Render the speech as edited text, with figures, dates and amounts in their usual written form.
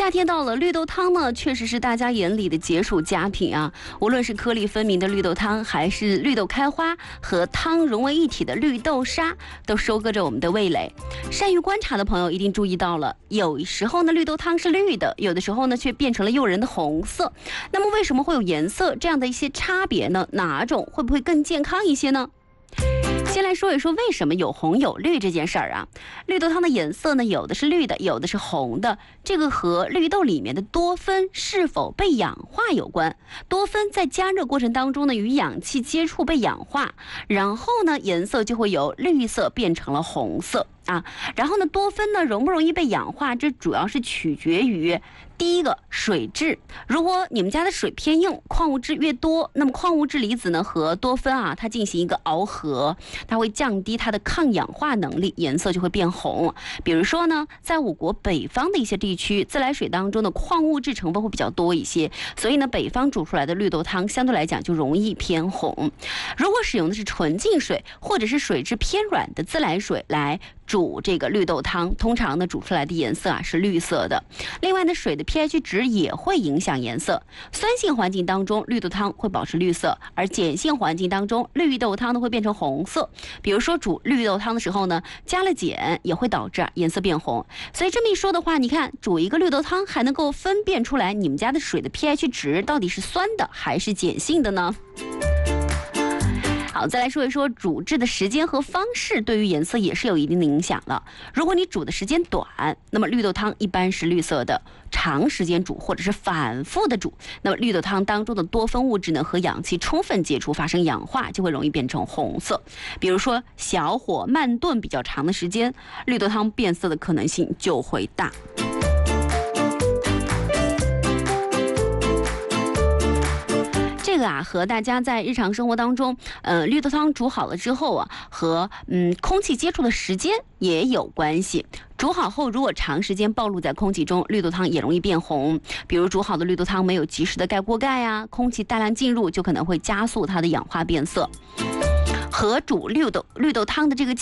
夏天到了，绿豆汤呢，确实是大家眼里的解暑佳品啊。无论是颗粒分明的绿豆汤，还是绿豆开花和汤融为一体的绿豆沙，都收割着我们的味蕾。善于观察的朋友一定注意到了，有时候呢，绿豆汤是绿的，有的时候呢，却变成了诱人的红色。那么，为什么会有颜色这样的一些差别呢？哪种会不会更健康一些呢？先来说一说为什么有红有绿这件事儿啊。绿豆汤的颜色呢，有的是绿的，有的是红的，这个和绿豆里面的多酚是否被氧化有关。多酚在加热过程当中呢，与氧气接触被氧化，然后呢，颜色就会由绿色变成了红色啊。然后呢，多酚呢容不容易被氧化，这主要是取决于第一个水质。如果你们家的水偏硬，矿物质越多，那么矿物质离子呢和多酚啊，它进行一个螯合，它会降低它的抗氧化能力，颜色就会变红。比如说呢，在我国北方的一些地区，自来水当中的矿物质成分会比较多一些，所以呢，北方煮出来的绿豆汤相对来讲就容易偏红。如果使用的是纯净水或者是水质偏软的自来水来煮这个绿豆汤，通常呢煮出来的颜色啊是绿色的。另外呢，水的 pH 值也会影响颜色。酸性环境当中，绿豆汤会保持绿色，而碱性环境当中，绿豆汤呢会变成红色。比如说煮绿豆汤的时候呢，加了碱也会导致颜色变红。所以这么一说的话，你看煮一个绿豆汤还能够分辨出来你们家的水的 pH 值到底是酸的还是碱性的呢？好，再来说一说煮制的时间和方式对于颜色也是有一定的影响了。如果你煮的时间短，那么绿豆汤一般是绿色的；长时间煮或者是反复的煮，那么绿豆汤当中的多酚物质呢和氧气充分接触发生氧化，就会容易变成红色。比如说小火慢炖比较长的时间，绿豆汤变色的可能性就会大。这个啊，和大家在日常生活当中，绿豆汤煮好了之后啊，和空气接触的时间也有关系。煮好后，如果长时间暴露在空气中，绿豆汤也容易变红。比如煮好的绿豆汤没有及时的盖锅盖啊，空气大量进入，就可能会加速它的氧化变色。和煮绿豆汤的这个